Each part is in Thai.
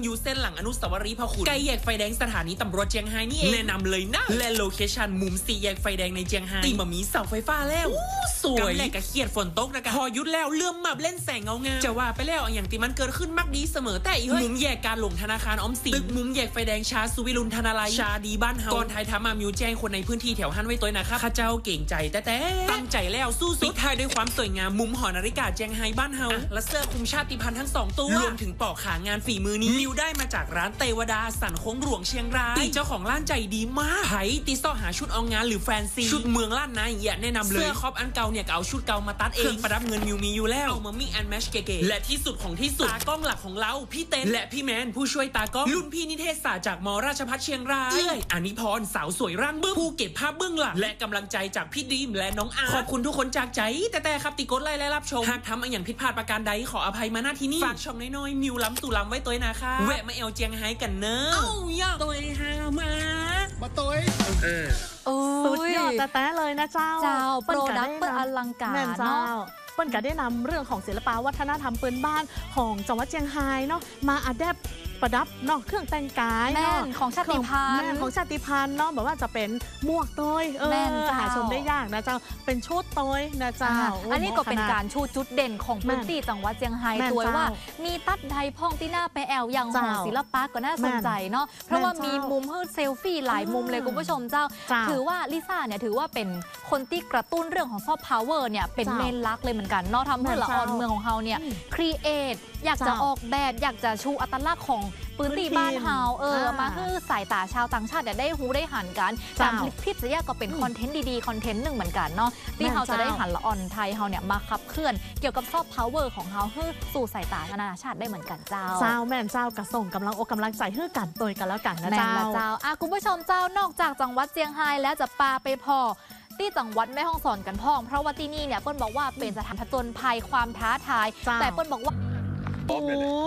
อยู่เส้นหลังอนุสาวรีย์พ่อขุนใกล้แยกไฟแดงสถานีตำรวจเจียงไฮ้นี่เองแนะนำเลยนะและโลเคชั่นมุม4แยกไฟแดงในเจียงไฮ้ตีมามีเสาไฟฟ้าแล้วสวยกำแรกกะเขียดฝนตกนะกะพอยุดแล้วเลื่อมมาเล่นแสงเงางามจะว่าไปแล้วอย่างที่มันเกิดขึ้นมักดีเสมอแต่อีเฮ้ยมุมแยกการหลงธนาคารออมสินตึกมุมแยกไฟแดงชาสุวิรุณธนาลัยชาดีบ้านเฮาก่อนไทยทำมามิวแจ้งคนในพื้นที่แถวฮั่นไว้ตัวนะครับข้าเจ้าเก่งใจแต่ตั้งใจแล้วสู้สุดท้ายด้วยความสวยงามมุมหอนาฬิกาเจียงไฮ้บ้านเฮาและเสื้อคลุมชาติพันธุ์ทั้ง2ตัวรวมถึงปอกขางานฝีมือนี้มิวได้มาจากร้านเตวดาสันโค้งหลวงเชียงรายเจ้าของร้านใจดีมากไผ่ตีซ่อหาชุดออกงานหรือแฟนซีชุดเมืองล้านนาอย่าแนะนำเลยเสื้อครอบอันเก่าเนี่ยเอาชุดเก่ามาตัดเองประดับเงินมิวมีอยู่แล้วเอามามิกแอนด์แมชเก๋ๆและที่สุดของที่สุดตากล้องหลักของเราพี่เต้นและพี่แมนผู้ช่วยตากล้องรุ่นพี่นิเทศศาสตร์จากมราชภัฏเชียงรายอานิพรสาวสวยร่างบึ้มผู้เก็บภาพเบื้องหลังและกำลังใจจากพี่ดีมและน้องอาขอบคุณทุกคนจากใจแต่ครับติกดไลค์และรับชมหากทำอย่างผิดพลาดประการใดขออภัยมาณที่นี่ฝากช่องน้อยๆมิวล้ำตู่ล้ำไว้ตัวนะคะแวะมาเอลเจียงไฮ้กันเนอะย่าตัวฮามาตัวสุดยอดแต่เลยนะเจ้าโปรดักต์เปิดอลังการเนาะเปิ้ลก็ได้นำเรื่องของศิลปวัฒนธรรมพื้นบ้านของจังหวัดเชียงรายเนาะมาอัดแอปประดับเนาะเครื่องแต่งกายแม่ของชาติพันธุ์ของชาติพันธุ์เนาะแบบว่าจะเป็นหมวกโตยหาชมได้ยากนะเจ้าเป็นชุดโตยนะเจ้าอันนี้ก็เป็นการชูจุดเด่นของพื้นที่จังหวัดเชียงรายตัวว่ามีตัดไดพ่องที่หน้าไปแอลอย่างหอศิลปะก็น่าสนใจเนาะเพราะว่ามีมุมให้เซลฟี่หลายมุมเลยคุณผู้ชมเจ้าถือว่าลิซ่าเนี่ยถือว่าเป็นคนที่กระตุ้นเรื่องของซอฟต์พาวเวอร์เนี่ยเป็นเมนลักเลยเหมือนกันเนาะทำให้ละออนเมืองของเขาเนี่ยครีเอทอยากจะออกแบบอยากจะชูอัตลักษณ์ของพื้นที่บ้านเฮามาให้สายตาชาวต่างชาติได้หูได้หันกันการผลิตพิษยาก็เป็นคอนเทนต์ดีๆคอนเทนต์หนึ่งเหมือนกันเนาะที่เฮาจะได้หันละออนไทยเฮาเนี่ยมาขับเคลื่อนเกี่ยวกับซอฟต์พาวเวอร์ของเฮาให้สู่สายตานานาชาติได้เหมือนกันเจ้าแม่นเจ้ากระส่งกำลังอกกำลังใจให้กันตัวกันแล้วกันนะเจ้าคุณผู้ชมเจ้านอกจากจังหวัดเชียงรายแล้วจะปาไปพอที่จังหวัดแม่ฮ่องสอนกันพ่องเพราะว่าที่นี่เนี่ยเปิ้ลบอกว่าเป็นสถานผจญภัยความท้าทายแต่เปิ้ลบอกว่าโอ้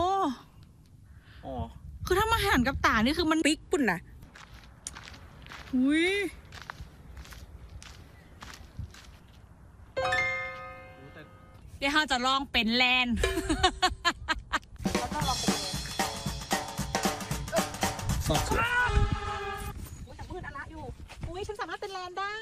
คือถ้ามาหันกับตานี่คือมันปิ๊กปุ่นนะเดี๋ยวเราจะลองเป็นแลนสอบสวนแต่มืดอะไรอยู่ฉันสามารถเป็นแลนได้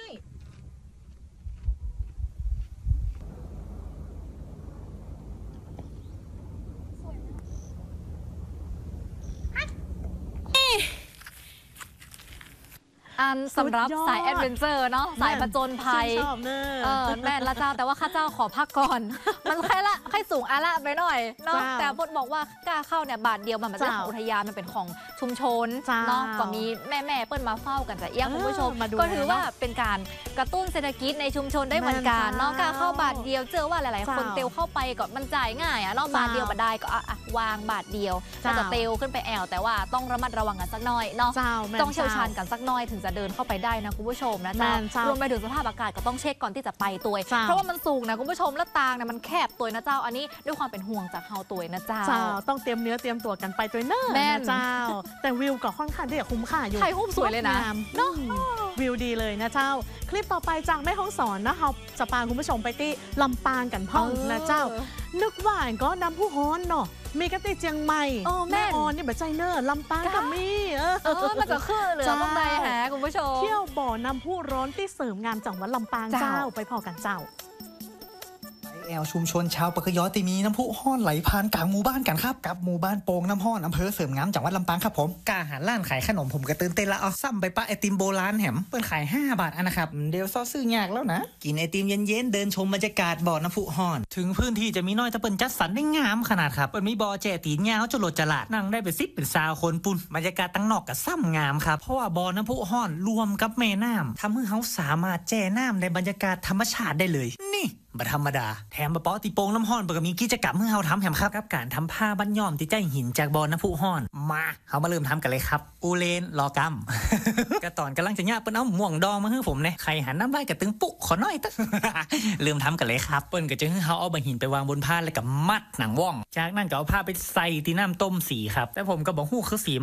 สำหรับสายแอดเวนเจอร์เนาะสายผจญภัยแม่ละเจ้าแต่ว่าข้าเจ้าขอพักก่อนมันแค่สูงอาละไปหน่อยเนาะแต่บทบอกว่ากล้าเข้าเนี่ยบาทเดียวมันไม่ใช่ของอุทยานมันเป็นของชุมชนเนาะก็มีแม่เปิ้ลมาเฝ้ากันจะเอี้ยงคุณผู้ชมก็ถือว่าเป็นการกระตุ้นเศรษฐกิจในชุมชนได้เหมือนกันเนาะกล้าเข้าบาทเดียวเจอว่าหลายๆคนเตียวเข้าไปก็มันจ่ายง่ายเนาะบาทเดียวมาได้ก็วางบาทเดียวก็จะเตียวขึ้นไปแอลแต่ว่าต้องระมัดระวังกันสักหน่อยเนาะต้องเชี่ยวชาญกันสักหน่อยถึงจะเดินเข้าไปได้นะคุณผู้ชมนะจ๊ะรวมไปถึงสภาพอากาศก็ต้องเช็คก่อนที่จะไปตัวเพราะว่ามันสูงนะคุณผู้ชมและตางเนี่ยมันแคบตัวนะเจ้าอันนี้ด้วยความเป็นห่วงจากเฮาตัวนะเจ้าต้องเตรียมเนื้อเตรียมตัวกันไปตัวเนอะนะเจ้าแต่วิวก็ค่อนข้างที่จะคุ้มค่าอยู่ถ่ายรูปสวยเลยนะเนาะวิวดีเลยนะเจ้าคลิปต่อไปจากแม่ฮ่องสอนนะเราจะพาคุณผู้ชมไปที่ลำปางกันพ่องนะเจ้านึกว่าก็นำผู้ฮ้อนเนาะมีกระติเจียงใหม่แม่ออนนี่แบบใจเนอร์ลำปางกับมีมันจะขึ้นหรือต้องไปหาคุณผู้ชมเที่ยวบ่อนำผู้ร้อนที่เสริมงามจังหวัดลำปางเจ้าไปพอกันเจ้าแอลชุมชนชาวปะกยอตีมีน้ำพุห้อนไหลผ่านกลางหมู่บ้านกันครับกับหมู่บ้านโป่งน้ำห้อนอำเภอเสริมงามจังหวัดลำปางครับผมกาหารร้านขายขนมผมกระตื่นเต้นละเอาซ้ำไปปะไอติมโบราณแหมเปิดขาย5 บาทนะครับเดี๋ยวซอซื้อยากแล้วนะกินไอติมเย็นๆเดินชมบรรยากาศบ่อน้ำพุห้อนถึงพื้นที่จะมีน้อยแต่เปิ่นจัดสรรได้งามขนาดครับเปิ่นมีบ่อแจตีนยาวจรดจลาดนั่งได้เป็น10เป็น20 คนปุ่นบรรยากาศตั้งนอกกับซ้ำงามครับเพราะว่าบ่อน้ำพุห้อนรวมกับแม่น้ำทำให้เขาสามารถแจ่น้ำในบรรยากาศธรรมชาติได้เลยนี่บัธรรมดาแถมบะเปาะตีโป่งน้ำห้อนเปิดมีกิจกรรมให้เราทำแถมครับกับการทำผ้าบั้นย่อมที่ใจหินจากบ่อน้ำพุห้อนมาเขามาเริ่มทำกันเลยครับอูเลนรอกำกระตอนกำลังจะย่าเปิ้นเอาหม่วงดองมาให้ผมเนี่ยใครหันน้ำลายกระตึงปุ๊ขอหน่อยตะ เริ่มทำกันเลยครับเปิ้นก็จะให้เขาเอาใบหินไปวางบนผ้าแล้วก็มัดหนังว่องจากนั้นก็เอาผ้าไปใส่ที่น้ำต้มสีครับแต่ผมก็บอกฮู้คือสี